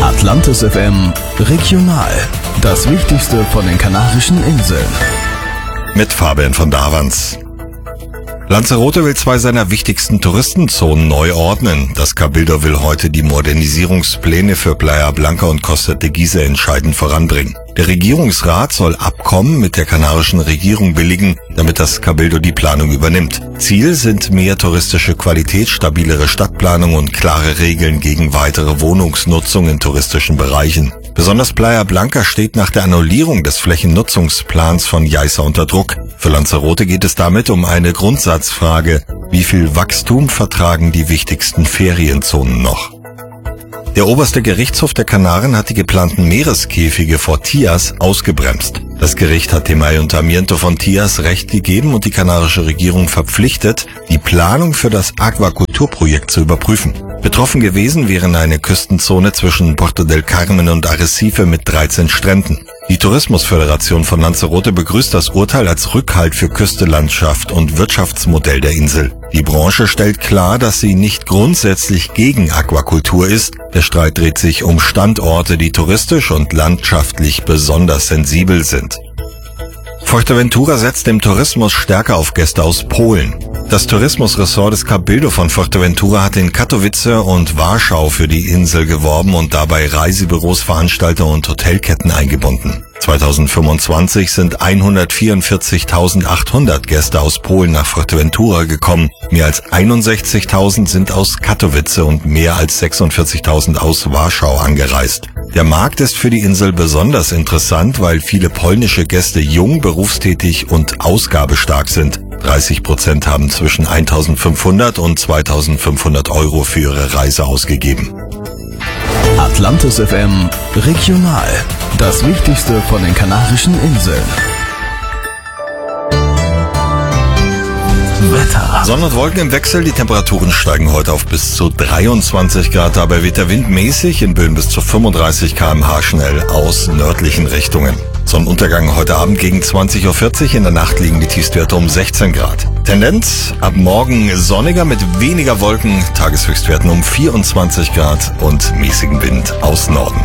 Atlantis FM Regional. Das Wichtigste von den Kanarischen Inseln. Mit Fabian von Davans. Lanzarote will zwei seiner wichtigsten Touristenzonen neu ordnen. Das Cabildo will heute die Modernisierungspläne für Playa Blanca und Costa Teguise entscheidend voranbringen. Der Regierungsrat soll Abkommen mit der kanarischen Regierung billigen, damit das Cabildo die Planung übernimmt. Ziel sind mehr touristische Qualität, stabilere Stadtplanung und klare Regeln gegen weitere Wohnungsnutzung in touristischen Bereichen. Besonders Playa Blanca steht nach der Annullierung des Flächennutzungsplans von JAISA unter Druck. Für Lanzarote geht es damit um eine Grundsatzfrage: Wie viel Wachstum vertragen die wichtigsten Ferienzonen noch? Der oberste Gerichtshof der Kanaren hat die geplanten Meereskäfige vor Tias ausgebremst. Das Gericht hat dem Ayuntamiento von Tias Recht gegeben und die kanarische Regierung verpflichtet, die Planung für das Aquakulturprojekt zu überprüfen. Betroffen gewesen wären eine Küstenzone zwischen Puerto del Carmen und Arrecife mit 13 Stränden. Die Tourismusföderation von Lanzarote begrüßt das Urteil als Rückhalt für Küste, Landschaft und Wirtschaftsmodell der Insel. Die Branche stellt klar, dass sie nicht grundsätzlich gegen Aquakultur ist. Der Streit dreht sich um Standorte, die touristisch und landschaftlich besonders sensibel sind. Fuerteventura setzt im Tourismus stärker auf Gäste aus Polen. Das Tourismusressort des Cabildo von Fuerteventura hat in Katowice und Warschau für die Insel geworben und dabei Reisebüros, Veranstalter und Hotelketten eingebunden. 2025 sind 144.800 Gäste aus Polen nach Fuerteventura gekommen. Mehr als 61.000 sind aus Katowice und mehr als 46.000 aus Warschau angereist. Der Markt ist für die Insel besonders interessant, weil viele polnische Gäste jung, berufstätig und ausgabestark sind. 30% haben zwischen 1.500 und 2.500 Euro für ihre Reise ausgegeben. Atlantis FM Regional. Das Wichtigste von den Kanarischen Inseln. Wetter. Sonne und Wolken im Wechsel, die Temperaturen steigen heute auf bis zu 23 Grad. Dabei weht der Wind mäßig, in Böen bis zu 35 km/h schnell aus nördlichen Richtungen. Sonnenuntergang heute Abend gegen 20.40 Uhr, in der Nacht liegen die Tiefstwerte um 16 Grad. Tendenz ab morgen sonniger mit weniger Wolken, Tageshöchstwerten um 24 Grad und mäßigen Wind aus Norden.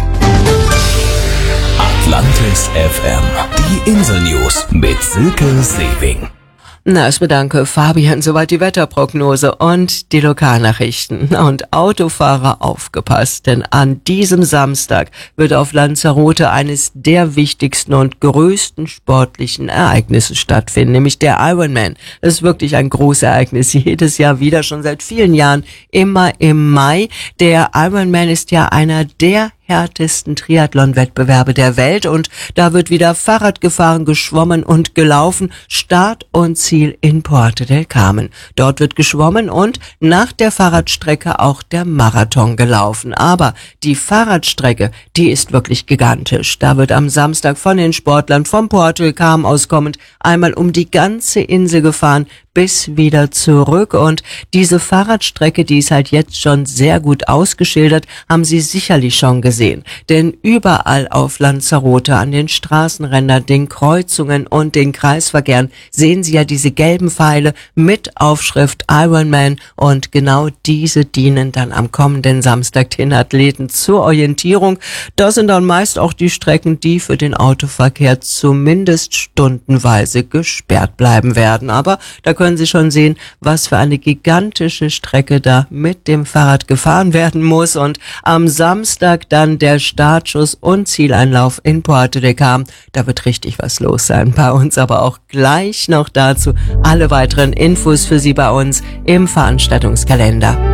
Atlantis FM. Die Insel-News mit Silke Sewing. Na, ich bedanke Fabian, soweit die Wetterprognose und die Lokalnachrichten. Und Autofahrer, aufgepasst, denn an diesem Samstag wird auf Lanzarote eines der wichtigsten und größten sportlichen Ereignisse stattfinden, nämlich der Ironman. Das ist wirklich ein großes Ereignis, jedes Jahr wieder, schon seit vielen Jahren, immer im Mai. Der Ironman ist ja einer der härtesten Triathlon-Wettbewerbe der Welt und da wird wieder Fahrrad gefahren, geschwommen und gelaufen. Start und Ziel in Puerto del Carmen. Dort wird geschwommen und nach der Fahrradstrecke auch der Marathon gelaufen. Aber die Fahrradstrecke, die ist wirklich gigantisch. Da wird am Samstag von den Sportlern vom Puerto del Carmen aus kommend einmal um die ganze Insel gefahren bis wieder zurück. Und diese Fahrradstrecke, die ist halt jetzt schon sehr gut ausgeschildert, haben Sie sicherlich schon gesehen. Denn überall auf Lanzarote, an den Straßenrändern, den Kreuzungen und den Kreisverkehren sehen Sie ja diese gelben Pfeile mit Aufschrift Ironman und genau diese dienen dann am kommenden Samstag den Athleten zur Orientierung. Das sind dann meist auch die Strecken, die für den Autoverkehr zumindest stundenweise gesperrt bleiben werden. Aber da können Sie schon sehen, was für eine gigantische Strecke da mit dem Fahrrad gefahren werden muss. Und am Samstag dann der Startschuss und Zieleinlauf in Puerto del Carmen. Da wird richtig was los sein bei uns, aber auch gleich noch dazu alle weiteren Infos für Sie bei uns im Veranstaltungskalender.